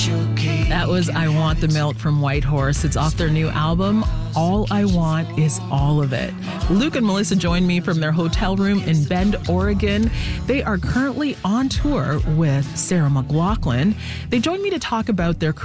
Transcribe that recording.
That was I Want the Milk from Whitehorse. It's off their new album, All I Want Is All of It. Luke and Melissa joined me from their hotel room in Bend, Oregon. They are currently on tour with Sarah McLachlan. They joined me to talk about their